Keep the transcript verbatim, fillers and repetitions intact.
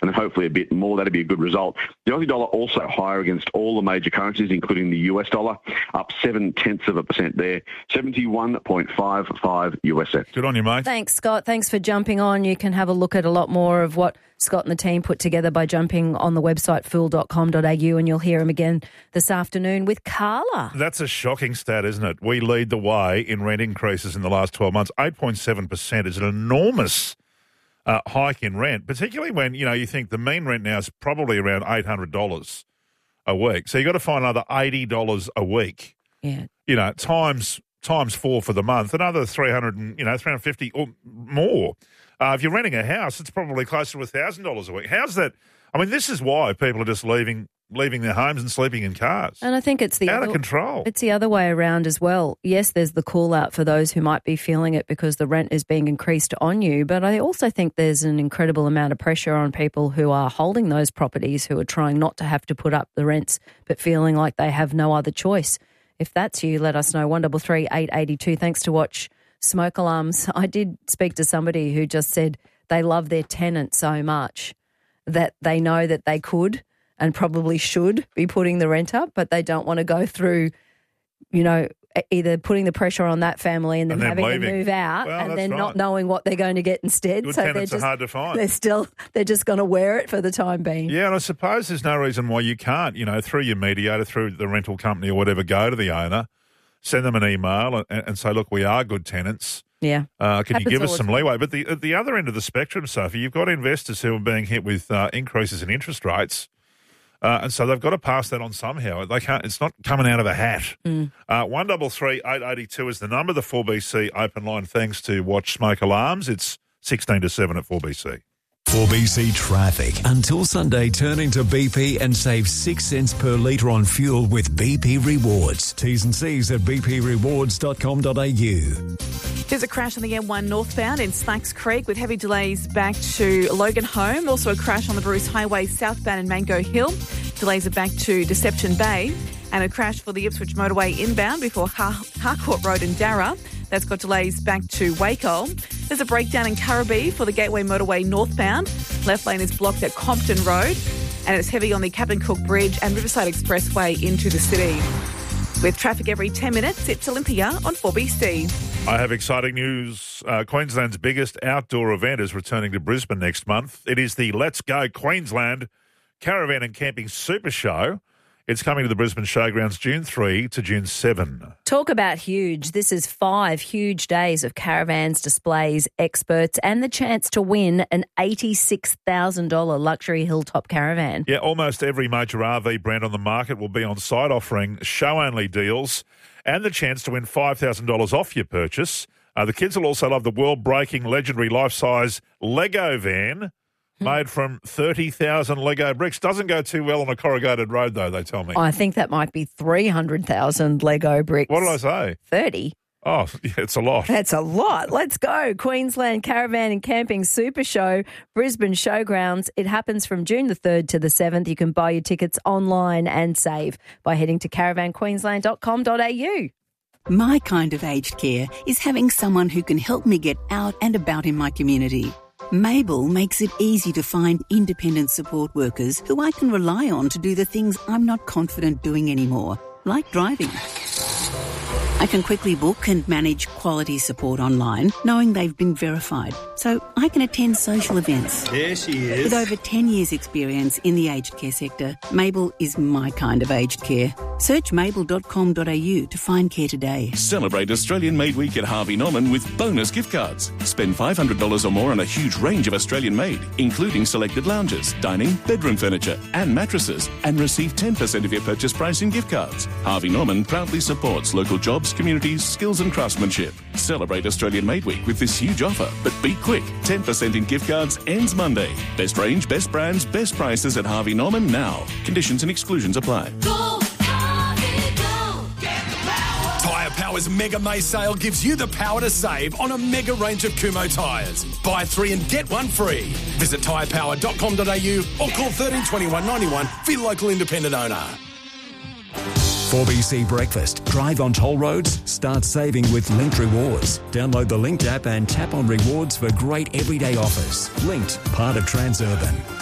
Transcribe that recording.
and then hopefully a bit more. That'd be a good result. The Aussie dollar also higher against all the major currencies, including the U S dollar, up seven tenths of a percent there, seventy-one point five five U S cents. Good on you, mate. Thanks, Scott. Thanks for jumping on. You can have a look at a lot more of what Scott and the team put together by jumping on the website fool dot com dot a u, and you'll hear him again this afternoon with Carla. That's a shocking stat, isn't it? We lead the way in rent increases in the last twelve months. eight point seven percent is an enormous uh, hike in rent, particularly when, you know, you think the mean rent now is probably around eight hundred dollars a week. So you've got to find another eighty dollars a week. Yeah. You know, times times four for the month, another three hundred, and, you know, three hundred fifty or more. Uh, if you're renting a house, it's probably closer to one thousand dollars a week. How's that? I mean, this is why people are just leaving leaving their homes and sleeping in cars. And I think it's the out other, of control. It's the other way around as well. Yes, there's the call out for those who might be feeling it because the rent is being increased on you, but I also think there's an incredible amount of pressure on people who are holding those properties, who are trying not to have to put up the rents, but feeling like they have no other choice. If that's you, let us know. one three three, eight eight two. Thanks to Watch Smoke Alarms. I did speak to somebody who just said they love their tenant so much that they know that they could and probably should be putting the rent up, but they don't want to go through, you know, either putting the pressure on that family and then, and then having leaving. to move out well, and then right. not knowing what they're going to get instead. Good so tenants they're just, are hard to find. They're still, they're just going to wear it for the time being. Yeah, and I suppose there's no reason why you can't, you know, through your mediator, through the rental company or whatever, go to the owner, send them an email and, and say, look, we are good tenants. Yeah. Uh, can Happens you give us all some the time. leeway? But the, at the other end of the spectrum, Sophie, you've got investors who are being hit with uh, increases in interest rates. Uh, and so they've got to pass that on somehow. They can't. It's not coming out of a hat. Mm. Uh, one double three eight eighty two is the number. The four B C open line. Thanks to Watch Smoke Alarms. It's sixteen to seven at four B C. four B C traffic. Until Sunday, turn into B P and save six cents per litre on fuel with B P Rewards. T's and C's at b p rewards dot com dot a u. There's a crash on the M one northbound in Slacks Creek with heavy delays back to Logan Home. Also a crash on the Bruce Highway southbound in Mango Hill. Delays are back to Deception Bay. And a crash for the Ipswich motorway inbound before Har- Harcourt Road in Darra. That's got delays back to Waco. There's a breakdown in Currabee for the Gateway motorway northbound. Left lane is blocked at Compton Road. And it's heavy on the Captain Cook Bridge and Riverside Expressway into the city. With traffic every ten minutes, it's Olympia on four B C. I have exciting news. Uh, Queensland's biggest outdoor event is returning to Brisbane next month. It is the Let's Go Queensland Caravan and Camping Super Show. It's coming to the Brisbane Showgrounds June third to June seventh. Talk about huge. This is five huge days of caravans, displays, experts, and the chance to win an eighty-six thousand dollars luxury hilltop caravan. Yeah, almost every major R V brand on the market will be on site offering show-only deals and the chance to win five thousand dollars off your purchase. Uh, the kids will also love the world-breaking, legendary life-size Lego van made from thirty thousand Lego bricks. Doesn't go too well on a corrugated road, though, they tell me. I think that might be three hundred thousand Lego bricks. What did I say? thirty. Oh, yeah, it's a lot. That's a lot. Let's go. Queensland Caravan and Camping Super Show, Brisbane Showgrounds. It happens from June the third to the seventh. You can buy your tickets online and save by heading to caravan queensland dot com dot a u. My kind of aged care is having someone who can help me get out and about in my community. Mabel makes it easy to find independent support workers who I can rely on to do the things I'm not confident doing anymore, like driving. I can quickly book and manage quality support online, knowing they've been verified, so I can attend social events. There she is. With over ten years' experience in the aged care sector, Mabel is my kind of aged care. Search mabel dot com dot a u to find care today. Celebrate Australian Made Week at Harvey Norman with bonus gift cards. Spend five hundred dollars or more on a huge range of Australian made, including selected lounges, dining, bedroom furniture and mattresses, and receive ten percent of your purchase price in gift cards. Harvey Norman proudly supports local jobs, communities, skills and craftsmanship. Celebrate Australian Made Week with this huge offer, but be quick. ten percent in gift cards ends Monday. Best range, best brands, best prices at Harvey Norman now. Conditions and exclusions apply. Go, Harvey, go. Get the power. Tyre Power's Mega May sale gives you the power to save on a mega range of Kumho tyres. Buy three and get one free. Visit tyre power dot com dot a u or call thirteen twenty-one ninety-one for your local independent owner. four B C Breakfast. Drive on toll roads? Start saving with Linked Rewards. Download the Linked app and tap on rewards for great everyday offers. Linked, part of Transurban.